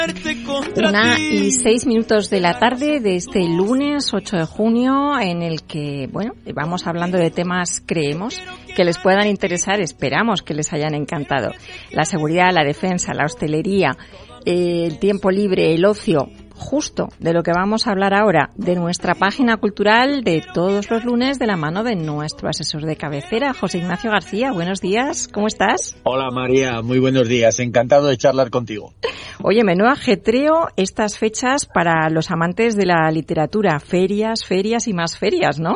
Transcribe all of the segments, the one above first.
1:06 de la tarde de este lunes 8 de junio, en el que, vamos hablando de temas, creemos, que les puedan interesar, esperamos que les hayan encantado. La seguridad, la defensa, la hostelería, el tiempo libre, el ocio, justo de lo que vamos a hablar ahora, de nuestra página cultural de todos los lunes, de la mano de nuestro asesor de cabecera, José Ignacio García. Buenos días, ¿cómo estás? Hola María, muy buenos días, encantado de charlar contigo. Oye, menudo ajetreo estas fechas para los amantes de la literatura, ferias y más ferias, ¿no?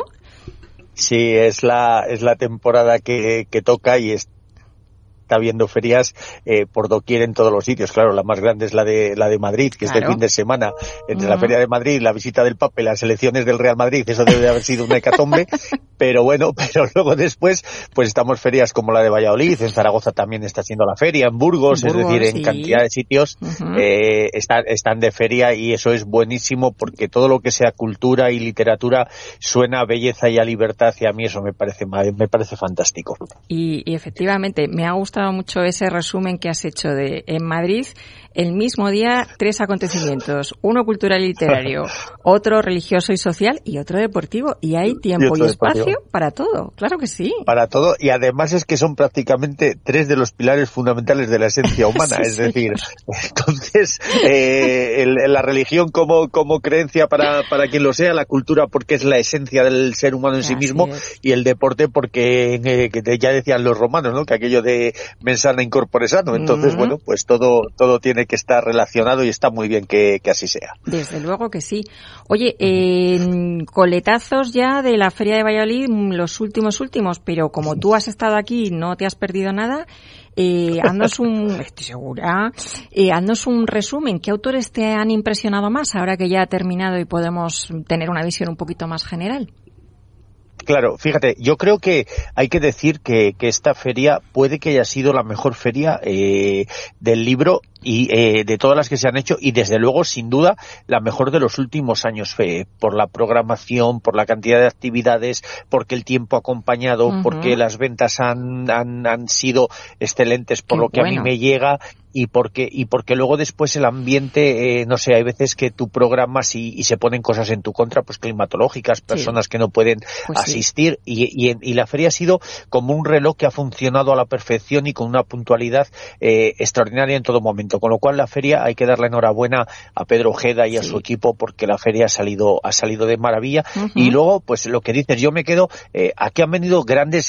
Sí, es la temporada que toca y está habiendo ferias por doquier en todos los sitios. Claro, la más grande es la de Madrid, que claro, es de fin de semana. Entre la Feria de Madrid, la visita del Papa y las elecciones del Real Madrid, eso debe de haber sido una hecatombe. Pero luego después, pues estamos ferias como la de Valladolid, en Zaragoza también está siendo la feria, en Burgos, es decir, en cantidad de sitios están de feria, y eso es buenísimo porque todo lo que sea cultura y literatura suena a belleza y a libertad, y a mí eso me parece fantástico. Y efectivamente, me ha gustado mucho ese resumen que has hecho de en Madrid, el mismo día, 3 acontecimientos, uno cultural y literario, otro religioso y social y otro deportivo, y hay tiempo y espacio para todo, claro que sí. Para todo, y además es que son prácticamente 3 de los pilares fundamentales de la esencia humana, sí, es decir, entonces la religión como creencia para quien lo sea, la cultura porque es la esencia del ser humano en sí mismo, y el deporte porque ya decían los romanos, ¿no?, que aquello de mens sana in corpore sano, entonces pues todo tiene que estar relacionado y está muy bien que así sea. Desde luego que sí. Oye, coletazos ya de la Feria de Valladolid, los últimos, pero como tú has estado aquí y no te has perdido nada, haznos estoy segura, haznos un resumen. ¿Qué autores te han impresionado más ahora que ya ha terminado y podemos tener una visión un poquito más general? Claro, fíjate, yo creo que hay que decir que esta feria puede que haya sido la mejor feria del libro y de todas las que se han hecho, y desde luego, sin duda, la mejor de los últimos años, por la programación, por la cantidad de actividades, porque el tiempo ha acompañado, porque las ventas han sido excelentes, por lo que a mí me llega, y porque luego después el ambiente, no sé, hay veces que tú programas y se ponen cosas en tu contra, pues climatológicas, personas que no pueden asistir, y la feria ha sido como un reloj que ha funcionado a la perfección y con una puntualidad extraordinaria en todo momento, con lo cual la feria hay que darle enhorabuena a Pedro Ojeda y a su equipo, porque la feria ha salido de maravilla. Y luego, pues lo que dices, yo me quedo, aquí han venido grandes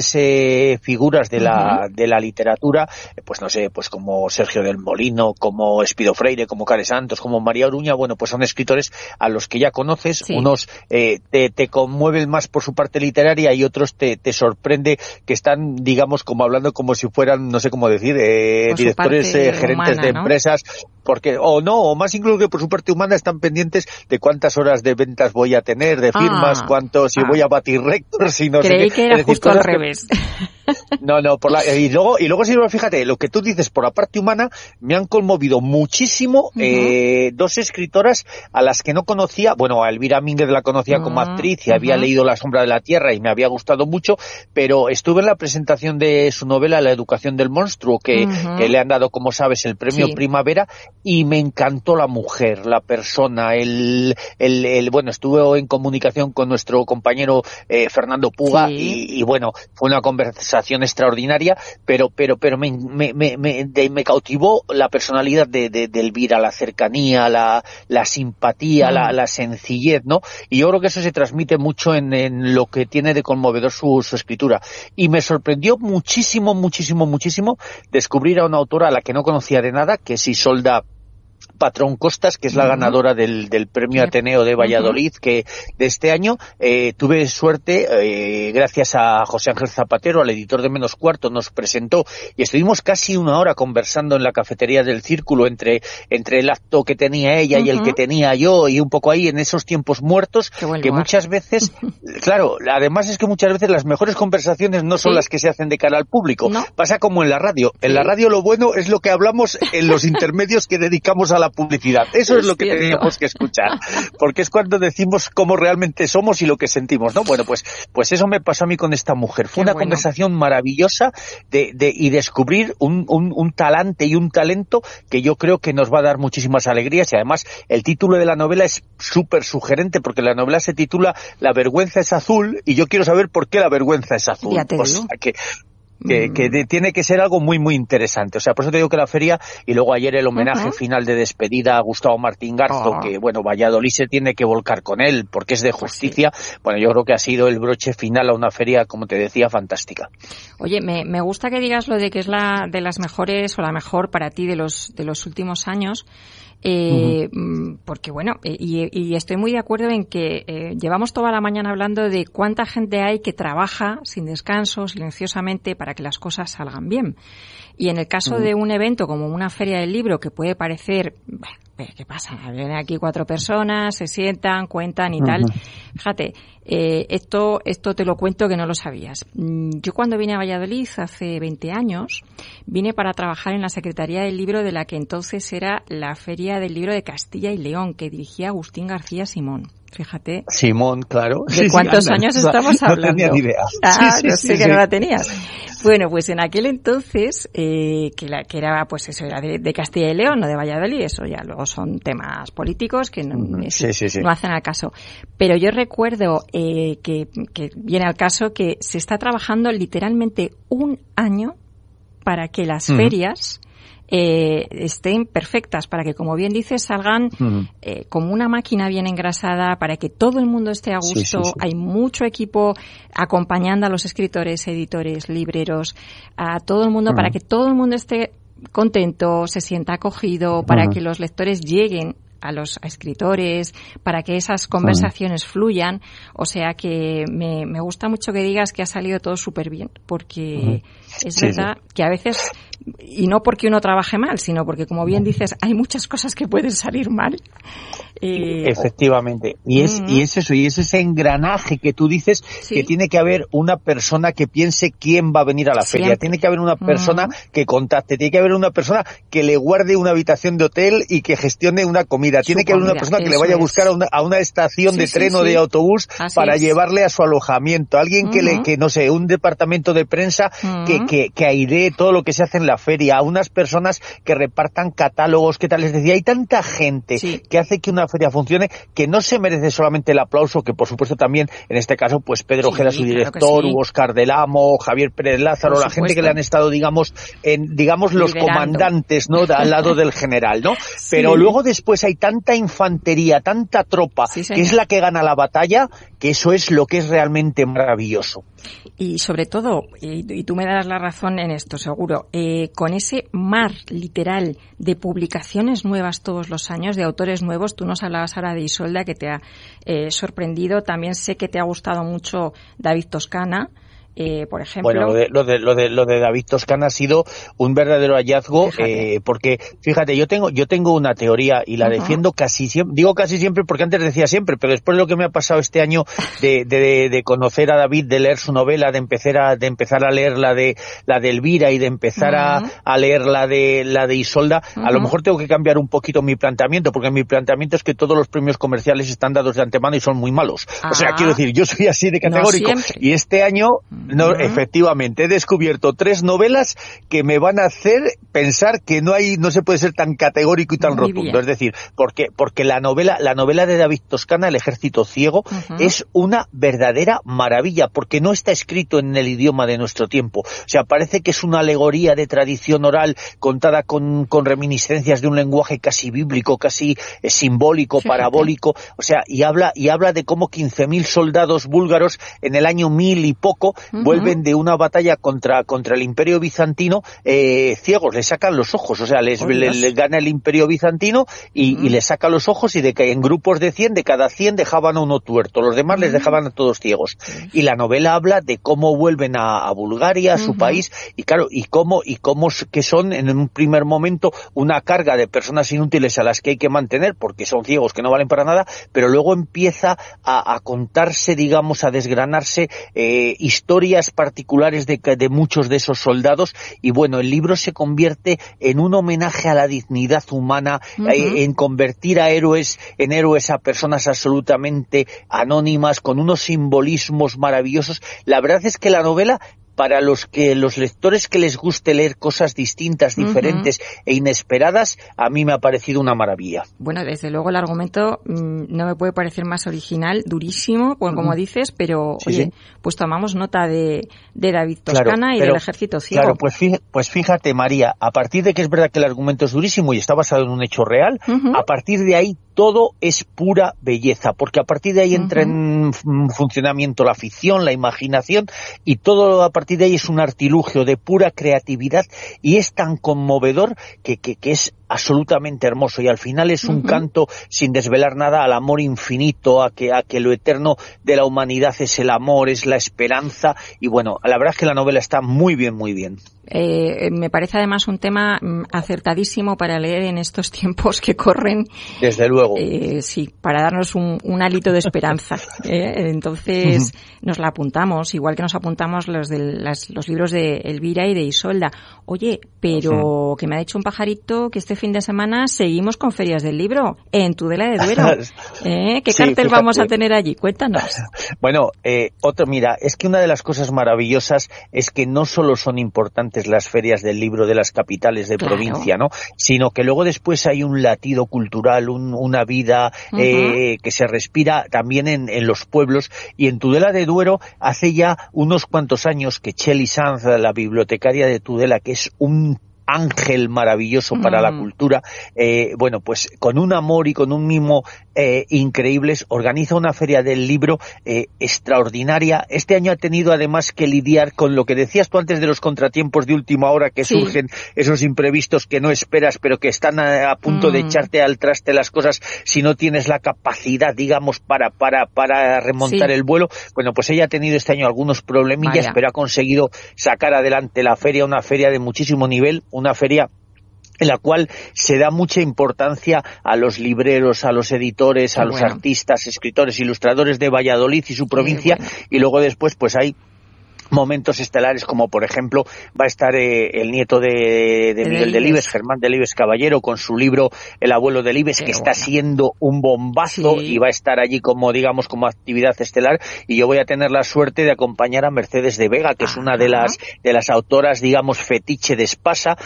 figuras de la literatura, pues no sé, pues como Sergio del Molino, como Espido Freire, como Care Santos, como María Oruña, pues son escritores a los que ya conoces, unos te conmueven más por su parte literaria y otros te sorprende que están, digamos, como hablando como si fueran, no sé cómo decir, directores, gerentes de empresas, porque, o más incluso que por su parte humana, están pendientes de cuántas horas de ventas voy a tener, de firmas, si voy a batir récords, si no sé qué. Creí que era justo al revés. No, y luego sí, fíjate, lo que tú dices, por la parte humana, me han conmovido muchísimo 2 escritoras a las que no conocía. Bueno, a Elvira Mínguez la conocía como actriz y había leído La sombra de la tierra y me había gustado mucho, pero estuve en la presentación de su novela La educación del monstruo, que le han dado, como sabes, el premio Primavera, y me encantó la mujer, la persona, estuve en comunicación con nuestro compañero Fernando Puga, y fue una conversación extraordinaria, pero me cautivó la personalidad de Elvira, la cercanía, la simpatía, la sencillez, ¿no? Y yo creo que eso se transmite mucho en lo que tiene de conmovedor su escritura. Y me sorprendió muchísimo descubrir a una autora a la que no conocía de nada, que es Isolda Patrón Costas, que es la ganadora del premio Ateneo de Valladolid, que de este año tuve suerte, gracias a José Ángel Zapatero, al editor de Menos Cuarto, nos presentó y estuvimos casi una hora conversando en la cafetería del Círculo entre el acto que tenía ella y el que tenía yo, y un poco ahí en esos tiempos muertos, que muchas veces, claro, además es que muchas veces las mejores conversaciones no son las que se hacen de cara al público, pasa como en la radio. En la radio lo bueno es lo que hablamos en los intermedios que dedicamos vamos a la publicidad. Eso es lo que teníamos que escuchar, porque es cuando decimos cómo realmente somos y lo que sentimos, ¿no? Bueno, pues eso me pasó a mí con esta mujer. Fue una conversación maravillosa y descubrir un talante y un talento que yo creo que nos va a dar muchísimas alegrías, y además el título de la novela es súper sugerente, porque la novela se titula La vergüenza es azul, y yo quiero saber por qué la vergüenza es azul. Ya te digo. O sea, que tiene que ser algo muy, muy interesante. O sea, por eso te digo que la feria, y luego ayer el homenaje final de despedida a Gustavo Martín Garzo, que, bueno, Valladolid se tiene que volcar con él, porque es de justicia. Bueno, yo creo que ha sido el broche final a una feria, como te decía, fantástica. Oye, me gusta que digas lo de que es la de las mejores, o la mejor para ti de los últimos años. Porque bueno, y estoy muy de acuerdo en que llevamos toda la mañana hablando de cuánta gente hay que trabaja sin descanso, silenciosamente, para que las cosas salgan bien. Y en el caso de un evento como una feria del libro, que puede parecer, ¿qué pasa? Vienen aquí 4 personas, se sientan, cuentan y tal. Fíjate, esto te lo cuento que no lo sabías. Yo cuando vine a Valladolid hace 20 años, vine para trabajar en la Secretaría del Libro de la que entonces era la Feria del Libro de Castilla y León, que dirigía Agustín García Simón. Fíjate. Simón, claro. ¿De cuántos años estamos hablando? No tenía ni idea. No sé que no la tenías. Bueno, pues en aquel entonces, que era, pues eso, era de Castilla y León, no de Valladolid, eso ya luego son temas políticos que no hacen al caso. Pero yo recuerdo que viene al caso que se está trabajando literalmente un año para que las ferias estén perfectas, para que, como bien dices, salgan como una máquina bien engrasada, para que todo el mundo esté a gusto. Hay mucho equipo acompañando a los escritores, editores, libreros, a todo el mundo, para que todo el mundo esté contento, se sienta acogido, para que los lectores lleguen a los escritores, para que esas conversaciones fluyan. O sea que me gusta mucho que digas que ha salido todo súper bien, porque es verdad que a veces, y no porque uno trabaje mal, sino porque, como bien dices, hay muchas cosas que pueden salir mal. Efectivamente. Y es eso, y es ese engranaje que tú dices, que tiene que haber una persona que piense quién va a venir a la feria. Tiene que haber una persona que contacte, tiene que haber una persona que le guarde una habitación de hotel y que gestione una comida. Tiene que haber una persona que le vaya a buscar a una estación de tren o de autobús para llevarle a su alojamiento. Alguien que no sé, un departamento de prensa que airee todo lo que se hace en la feria. A unas personas que repartan catálogos, ¿qué tal? Les decía, hay tanta gente que hace que una feria funcione, que no se merece solamente el aplauso, que por supuesto también, en este caso, pues Pedro Ojeda, su director, Óscar del Amo, Javier Pérez Lázaro, la gente que le han estado, digamos los comandantes, ¿no? Al lado del general, ¿no? Pero luego después hay tanta infantería, tanta tropa, que es la que gana la batalla, que eso es lo que es realmente maravilloso. Y sobre todo, y tú me darás la razón en esto, seguro, con ese mar literal de publicaciones nuevas todos los años, de autores nuevos. Tú nos hablabas ahora de Isolda, que te ha sorprendido. También sé que te ha gustado mucho David Toscana. Por ejemplo. Bueno, lo de David Toscana ha sido un verdadero hallazgo, porque fíjate, yo tengo una teoría y la defiendo casi siempre, digo casi siempre porque antes decía siempre, pero después de lo que me ha pasado este año de conocer a David, de leer su novela, de empezar a leer la de Elvira y de empezar a leer la de Isolda, a lo mejor tengo que cambiar un poquito mi planteamiento, porque mi planteamiento es que todos los premios comerciales están dados de antemano y son muy malos. O sea, quiero decir, yo soy así de categórico. Y este año efectivamente, he descubierto 3 novelas que me van a hacer pensar que no se puede ser tan categórico y tan rotundo. Es decir, porque la novela de David Toscana, El ejército ciego, es una verdadera maravilla, porque no está escrito en el idioma de nuestro tiempo. O sea, parece que es una alegoría de tradición oral contada con reminiscencias de un lenguaje casi bíblico, casi simbólico, parabólico. O sea, y habla de cómo 15.000 soldados búlgaros en el año 1000 y poco vuelven de una batalla contra el Imperio Bizantino ciegos, les sacan los ojos, o sea, les gana el Imperio Bizantino y les saca los ojos, y de que en grupos de 100, de cada 100 dejaban a uno tuerto, los demás les dejaban a todos ciegos. Y la novela habla de cómo vuelven a Bulgaria, a su país, y claro, y cómo que son en un primer momento una carga de personas inútiles a las que hay que mantener porque son ciegos, que no valen para nada, pero luego empieza a contarse, digamos, a desgranarse historias historias particulares de muchos de esos soldados, y bueno, el libro se convierte en un homenaje a la dignidad humana, en convertir a héroes a personas absolutamente anónimas, con unos simbolismos maravillosos. La verdad es que la novela, para los lectores que les guste leer cosas distintas, diferentes e inesperadas, a mí me ha parecido una maravilla. Bueno, desde luego el argumento no me puede parecer más original, durísimo, pues, como dices, pero sí. Pues tomamos nota de David Toscana y del Ejército Ciego. Claro, pues fíjate, María, a partir de que es verdad que el argumento es durísimo y está basado en un hecho real, a partir de ahí todo es pura belleza, porque a partir de ahí entra en funcionamiento la ficción, la imaginación, y todo a partir de ahí es un artilugio de pura creatividad, y es tan conmovedor que es absolutamente hermoso, y al final es un canto, sin desvelar nada, al amor infinito, a que lo eterno de la humanidad es el amor, es la esperanza, y bueno, la verdad es que la novela está muy bien, muy bien. Me parece además un tema acertadísimo para leer en estos tiempos que corren. Desde luego. Sí, para darnos un hálito de esperanza. Entonces nos la apuntamos, igual que nos apuntamos los libros de Elvira y de Isolda. Oye, pero que me ha dicho un pajarito que este fin de semana seguimos con ferias del libro en Tudela de Duero. ¿Qué cartel vamos a tener allí? Cuéntanos. Bueno, mira, es que una de las cosas maravillosas es que no solo son importantes las ferias del libro de las capitales de provincia, ¿no? Sino que luego después hay un latido cultural, una vida que se respira también en los pueblos, y en Tudela de Duero hace ya unos cuantos años que Cheli Sanz, la bibliotecaria de Tudela, que es un ángel maravilloso para la cultura, bueno, pues con un amor y con un mimo increíbles, organiza una feria del libro extraordinaria. Este año ha tenido además que lidiar con lo que decías tú antes de los contratiempos de última hora, que surgen esos imprevistos que no esperas, pero que están a punto de echarte al traste las cosas si no tienes la capacidad, digamos, para remontar el vuelo. Bueno, pues ella ha tenido este año algunos problemillas, pero ha conseguido sacar adelante la feria, una feria de muchísimo nivel, una feria en la cual se da mucha importancia a los libreros, a los editores, a los artistas, escritores, ilustradores de Valladolid y su provincia, y luego después pues hay momentos estelares, como por ejemplo va a estar el nieto de Miguel Delibes, Germán Delibes Caballero, con su libro El abuelo Delibes, que está siendo un bombazo, y va a estar allí como, digamos, como actividad estelar, y yo voy a tener la suerte de acompañar a Mercedes de Vega, que es una de las autoras, digamos, fetiche de Espasa,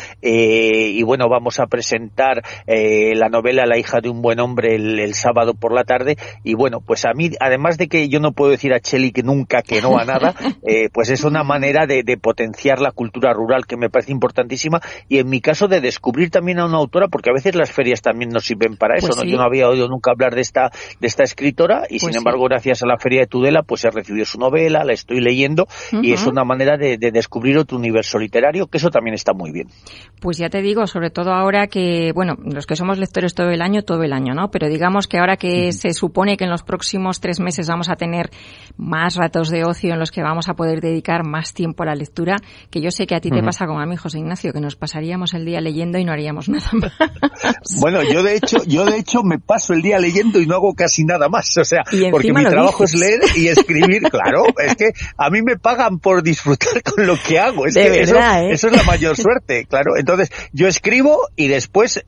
y bueno, vamos a presentar la novela La hija de un buen hombre el sábado por la tarde, y bueno, pues a mí, además de que yo no puedo decir a Cheli que nunca que no a nada, pues es una manera de potenciar la cultura rural que me parece importantísima, y en mi caso de descubrir también a una autora, porque a veces las ferias también nos sirven para eso, ¿no? Yo no había oído nunca hablar de esta escritora, y sin embargo gracias a la Feria de Tudela pues he recibido su novela, la estoy leyendo, y es una manera de descubrir otro universo literario, que eso también está muy bien. Pues ya te digo, sobre todo ahora que, bueno, los que somos lectores todo el año, ¿no? Pero digamos que ahora que se supone que en los próximos 3 meses vamos a tener más ratos de ocio en los que vamos a poder dedicar más tiempo a la lectura, que yo sé que a ti te pasa como a mí, José Ignacio, que nos pasaríamos el día leyendo y no haríamos nada más. Bueno, yo de hecho me paso el día leyendo y no hago casi nada más, o sea, porque mi trabajo es leer y escribir, claro, es que a mí me pagan por disfrutar con lo que hago, es de que verdad, eso es la mayor suerte, claro. Entonces, yo escribo y después,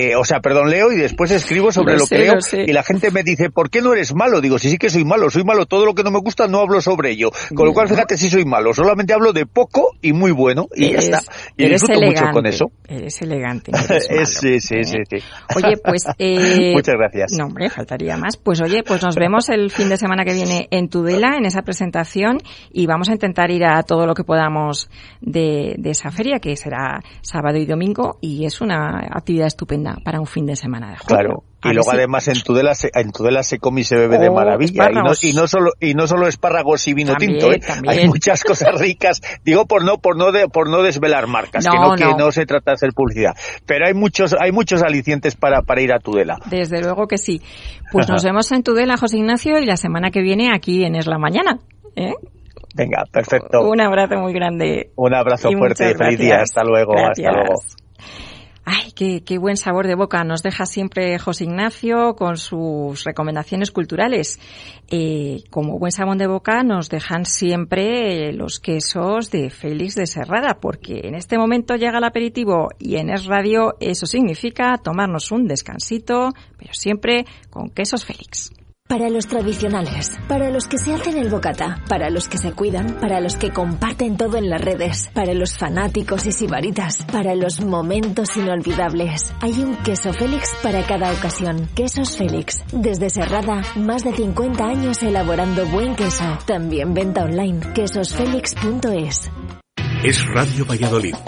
leo y después escribo sobre lo que leo, y la gente me dice, ¿por qué no eres malo? Digo, sí que soy malo, todo lo que no me gusta no hablo sobre ello, con lo cual fíjate si soy malo, solamente hablo de poco y muy bueno, y ya está, y disfruto mucho con eso. Eres elegante, no eres malo. Sí. Oye, pues muchas gracias. No, hombre, faltaría más. Pues oye, pues nos vemos el fin de semana que viene en Tudela, en esa presentación, y vamos a intentar ir a todo lo que podamos de esa feria, que será sábado y domingo, y es una actividad estupenda para un fin de semana de julio. Claro. Y luego además en Tudela se come y se bebe de maravilla, y no solo espárragos y vino tinto, hay muchas cosas ricas, digo por no desvelar marcas, que no se trata de hacer publicidad, pero hay muchos alicientes para ir a Tudela. Desde luego que sí. Pues nos vemos en Tudela, José Ignacio, y la semana que viene aquí en Es la Mañana, ¿eh? Venga, perfecto. Un abrazo muy grande. Un abrazo fuerte, feliz día, hasta luego. Gracias. Hasta luego. Ay, qué buen sabor de boca nos deja siempre José Ignacio con sus recomendaciones culturales. Como buen sabor de boca nos dejan siempre los quesos de Félix de Serrada, porque en este momento llega el aperitivo y en Es Radio eso significa tomarnos un descansito, pero siempre con quesos Félix. Para los tradicionales, para los que se hacen el bocata, para los que se cuidan, para los que comparten todo en las redes, para los fanáticos y sibaritas, para los momentos inolvidables. Hay un queso Félix para cada ocasión. Quesos Félix. Desde Serrada, más de 50 años elaborando buen queso. También venta online. quesosfelix.es. Es Radio Valladolid.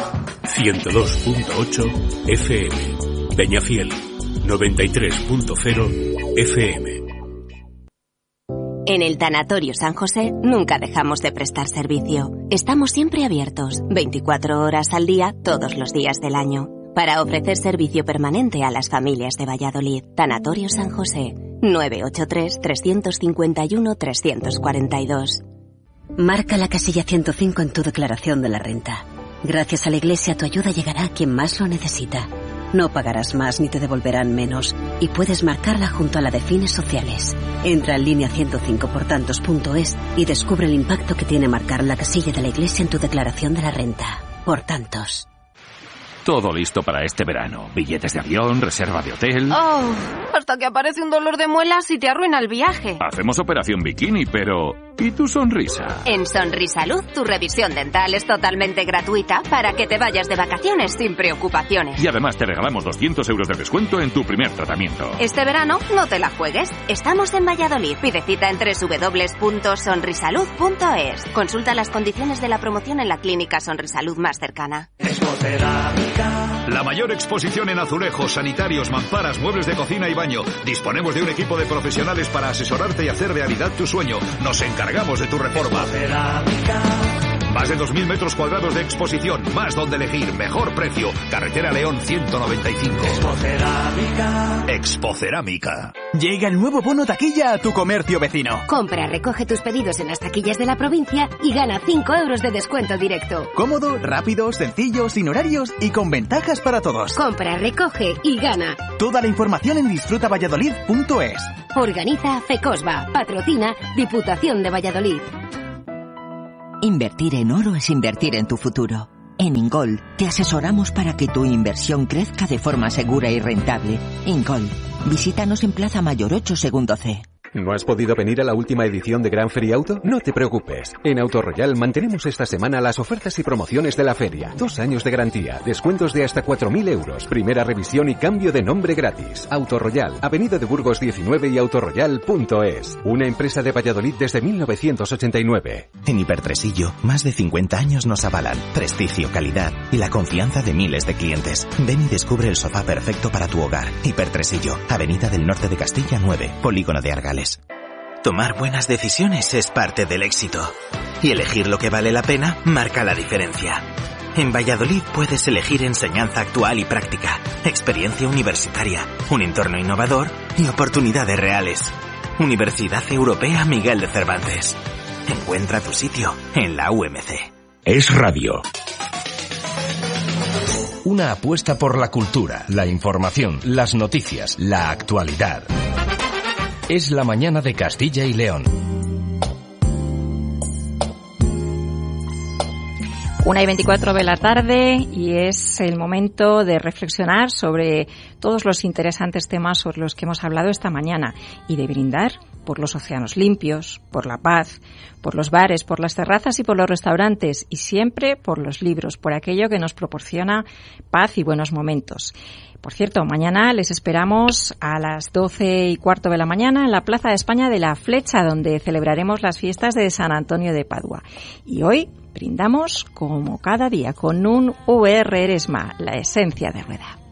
102.8 FM. Peñafiel. 93.0 FM. En el Tanatorio San José nunca dejamos de prestar servicio. Estamos siempre abiertos, 24 horas al día, todos los días del año, para ofrecer servicio permanente a las familias de Valladolid. Tanatorio San José, 983-351-342. Marca la casilla 105 en tu declaración de la renta. Gracias a la Iglesia tu ayuda llegará a quien más lo necesita. No pagarás más ni te devolverán menos y puedes marcarla junto a la de fines sociales. Entra en línea 105portantos.es y descubre el impacto que tiene marcar la casilla de la Iglesia en tu declaración de la renta. Por tantos. Todo listo para este verano. Billetes de avión, reserva de hotel... Oh, hasta que aparece un dolor de muelas y te arruina el viaje. Hacemos operación bikini, pero... ¿y tu sonrisa? En Sonrisalud, tu revisión dental es totalmente gratuita para que te vayas de vacaciones sin preocupaciones. Y además te regalamos 200 euros de descuento en tu primer tratamiento. Este verano no te la juegues. Estamos en Valladolid. Pide cita en www.sonrisalud.es. Consulta las condiciones de la promoción en la clínica Sonrisalud más cercana. La mayor exposición en azulejos, sanitarios, mamparas, muebles de cocina y baño. Disponemos de un equipo de profesionales para asesorarte y hacer realidad tu sueño. Nos encargamos de tu reforma. Más de 2.000 metros cuadrados de exposición, más donde elegir, mejor precio. Carretera León 195. Expocerámica. Llega el nuevo bono taquilla a tu comercio vecino. Compra, recoge tus pedidos en las taquillas de la provincia y gana 5 euros de descuento directo. Cómodo, rápido, sencillo, sin horarios y con ventajas para todos. Compra, recoge y gana. Toda la información en disfrutavalladolid.es. Organiza FECOSBA. Patrocina Diputación de Valladolid. Invertir en oro es invertir en tu futuro. En Ingold te asesoramos para que tu inversión crezca de forma segura y rentable. Ingold. Visítanos en Plaza Mayor 8, segundo C. ¿No has podido venir a la última edición de Gran Feria Auto? No te preocupes. En Autoroyal mantenemos esta semana las ofertas y promociones de la feria. 2 años de garantía, descuentos de hasta 4.000 euros, primera revisión y cambio de nombre gratis. Autoroyal, Avenida de Burgos 19 y autoroyal.es. Una empresa de Valladolid desde 1989. En Hipertresillo, más de 50 años nos avalan. Prestigio, calidad y la confianza de miles de clientes. Ven y descubre el sofá perfecto para tu hogar. Hipertresillo, Avenida del Norte de Castilla 9, Polígono de Argales. Tomar buenas decisiones es parte del éxito. Y elegir lo que vale la pena marca la diferencia. En Valladolid puedes elegir enseñanza actual y práctica, experiencia universitaria, un entorno innovador y oportunidades reales. Universidad Europea Miguel de Cervantes. Encuentra tu sitio en la UMC. Es Radio. Una apuesta por la cultura, la información, las noticias, la actualidad. Es la mañana de Castilla y León. 1:24 de la tarde y es el momento de reflexionar sobre todos los interesantes temas sobre los que hemos hablado esta mañana y de brindar por los océanos limpios, por la paz, por los bares, por las terrazas y por los restaurantes y siempre por los libros, por aquello que nos proporciona paz y buenos momentos. Por cierto, mañana les esperamos a las 12:15 de la mañana en la Plaza de España de la Flecha, donde celebraremos las fiestas de San Antonio de Padua. Y hoy brindamos, como cada día, con un VR Eresma, la esencia de Rueda.